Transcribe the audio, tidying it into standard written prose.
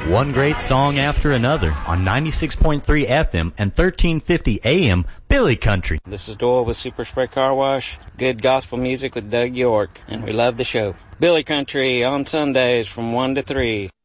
One great song after another on 96.3 FM and 1350 AM, Billy Country. This is Doyle with Super Spray Car Wash. Good gospel music with Doug York, and we love the show. Billy Country on Sundays from 1 to 3.